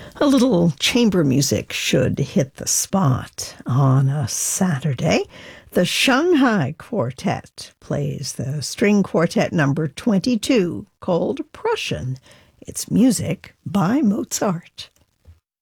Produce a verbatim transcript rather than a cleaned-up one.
A little chamber music should hit the spot on a Saturday. The Shanghai Quartet plays the string quartet number twenty-two called Prussian. It's music by Mozart.